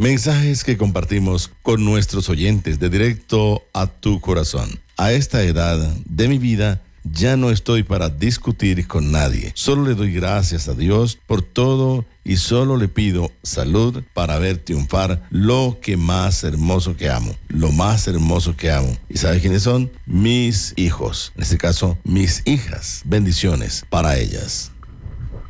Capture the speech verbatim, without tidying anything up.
Mensajes que compartimos con nuestros oyentes de Directo a tu Corazón. A esta edad de mi vida, ya no estoy para discutir con nadie. Solo le doy gracias a Dios por todo y solo le pido salud para ver triunfar lo que más hermoso que amo. Lo más hermoso que amo. ¿Y sabes quiénes son? Mis hijos. En este caso, mis hijas. Bendiciones para ellas.